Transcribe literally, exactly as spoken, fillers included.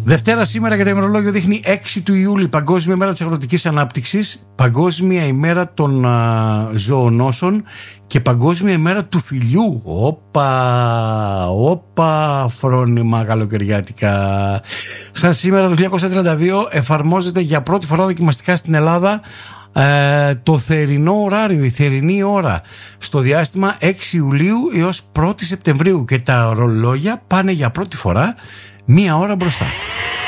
Δευτέρα σήμερα και το ημερολόγιο δείχνει έξι του Ιούλη, Παγκόσμια ημέρα της αγροτικής ανάπτυξης, Παγκόσμια ημέρα των α, ζωονόσων και Παγκόσμια ημέρα του φιλιού. Όπα, όπα, φρόνημα καλοκαιριάτικα. Σαν σήμερα το χίλια εννιακόσια τριάντα δύο εφαρμόζεται για πρώτη φορά δοκιμαστικά στην Ελλάδα ε, το θερινό ωράριο, η θερινή ώρα, στο διάστημα έξι Ιουλίου έως πρώτη Σεπτεμβρίου, και τα ρολόγια πάνε για πρώτη φορά μία ώρα μπροστά.